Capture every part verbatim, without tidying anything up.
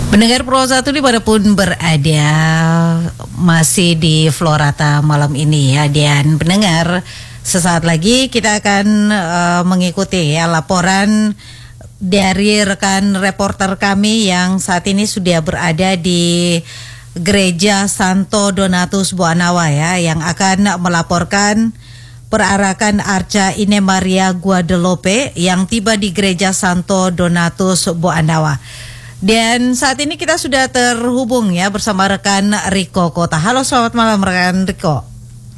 Pendengar Pro satu dimanapun berada, masih di Florata malam ini ya. Dan pendengar, sesaat lagi kita akan uh, mengikuti ya laporan dari rekan reporter kami yang saat ini sudah berada di Gereja Santo Donatus Boanawa ya, yang akan melaporkan perarakan Arca Ine Maria Guadalupe yang tiba di Gereja Santo Donatus Boanawa. Dan saat ini kita sudah terhubung ya bersama rekan Riko Kota. Halo, selamat malam rekan Riko.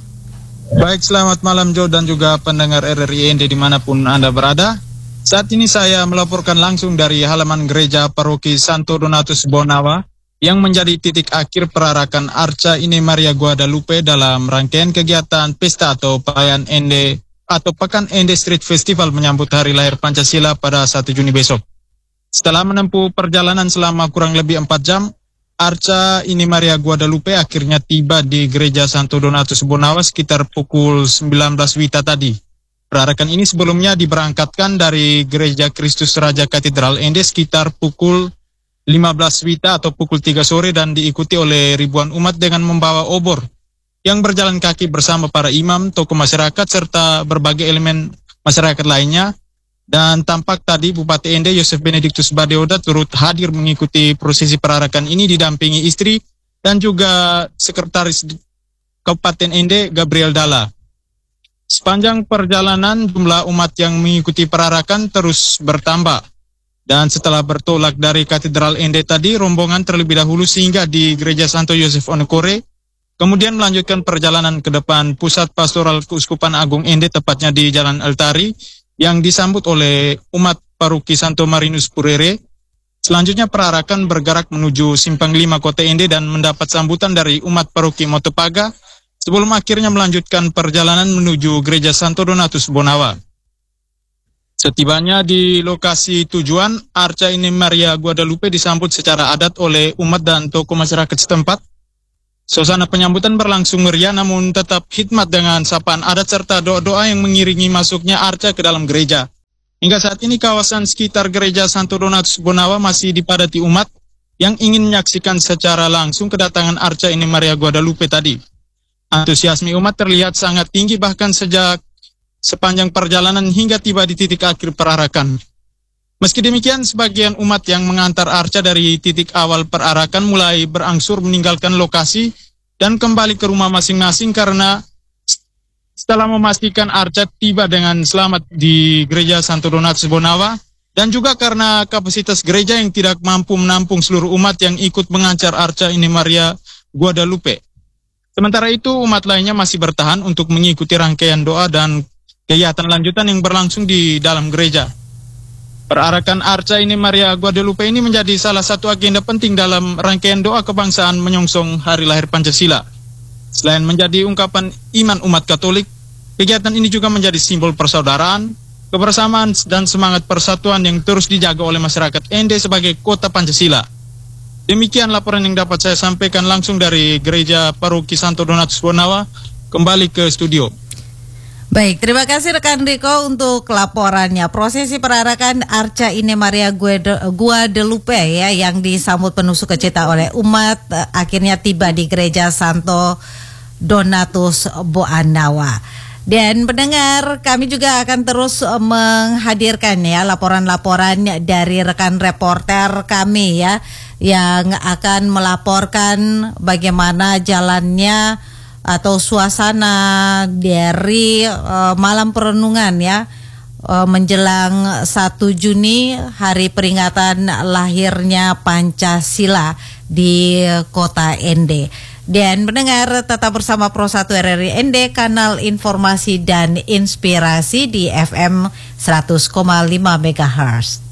Baik, selamat malam Jo dan juga pendengar R R I N D dimanapun Anda berada. Saat ini saya melaporkan langsung dari halaman gereja paroki Santo Donatus Boanawa yang menjadi titik akhir perarakan Arca Ine Maria Guadalupe dalam rangkaian kegiatan pesta atau perayaan Ende atau Pekan Ende Street Festival menyambut Hari Lahir Pancasila pada satu Juni besok. Setelah menempuh perjalanan selama kurang lebih empat jam, Arca Ine Maria Guadalupe akhirnya tiba di Gereja Santo Donatus Boanawa sekitar pukul sembilan belas Wita tadi. Perarakan ini sebelumnya diberangkatkan dari Gereja Kristus Raja Katedral Ende sekitar pukul lima belas Wita atau pukul tiga sore dan diikuti oleh ribuan umat dengan membawa obor yang berjalan kaki bersama para imam, tokoh masyarakat, serta berbagai elemen masyarakat lainnya. Dan tampak tadi Bupati Ende Yosef Benedictus Badeoda turut hadir mengikuti prosesi perarakan ini didampingi istri dan juga Sekretaris Kabupaten Ende Gabriel Dalla. Sepanjang perjalanan jumlah umat yang mengikuti perarakan terus bertambah. Dan setelah bertolak dari Katedral Ende tadi, rombongan terlebih dahulu singgah di Gereja Santo Yosef Onokore, kemudian melanjutkan perjalanan ke depan Pusat Pastoral Keuskupan Agung Ende, tepatnya di Jalan Altari, yang disambut oleh umat paroki Santo Marinus Purere. Selanjutnya perarakan bergerak menuju Simpang lima Kota Ende dan mendapat sambutan dari umat paroki Motopaga sebelum akhirnya melanjutkan perjalanan menuju Gereja Santo Donatus Boanawa. Setibanya di lokasi tujuan, Arca Ine Maria Guadalupe disambut secara adat oleh umat dan tokoh masyarakat setempat. Suasana penyambutan berlangsung meriah namun tetap hikmat dengan sapaan adat serta doa-doa yang mengiringi masuknya Arca ke dalam gereja. Hingga saat ini kawasan sekitar Gereja Santo Donatus Boanawa masih dipadati umat yang ingin menyaksikan secara langsung kedatangan Arca Ine Maria Guadalupe tadi. Antusiasme umat terlihat sangat tinggi bahkan sejak sepanjang perjalanan hingga tiba di titik akhir perarakan. Meski demikian, sebagian umat yang mengantar Arca dari titik awal perarakan mulai berangsur meninggalkan lokasi dan kembali ke rumah masing-masing karena setelah memastikan Arca tiba dengan selamat di Gereja Santo Donatus Boanawa dan juga karena kapasitas gereja yang tidak mampu menampung seluruh umat yang ikut mengantar Arca Ine Maria Guadalupe. Sementara itu, umat lainnya masih bertahan untuk mengikuti rangkaian doa dan kegiatan lanjutan yang berlangsung di dalam gereja. Perarakan Arca Ine Maria Guadalupe ini menjadi salah satu agenda penting dalam rangkaian doa kebangsaan menyongsong Hari Lahir Pancasila. Selain menjadi ungkapan iman umat Katolik, kegiatan ini juga menjadi simbol persaudaraan, kebersamaan, dan semangat persatuan yang terus dijaga oleh masyarakat Ende sebagai kota Pancasila. Demikian laporan yang dapat saya sampaikan langsung dari Gereja Paroki Santo Donatus Boanawa. Kembali ke studio. Baik, terima kasih rekan Riko untuk laporannya. Prosesi perarakan Arca Ine Maria Guadalupe ya yang disambut penuh sukacita oleh umat akhirnya tiba di Gereja Santo Donatus Boanawa. Dan pendengar, kami juga akan terus menghadirkan ya laporan-laporan dari rekan reporter kami ya yang akan melaporkan bagaimana jalannya atau suasana dari uh, malam perenungan ya uh, menjelang satu Juni hari peringatan lahirnya Pancasila di Kota Ende. Dan pendengar, tetap bersama Pro satu R R I Ende, kanal informasi dan inspirasi di F M seratus koma lima megahertz.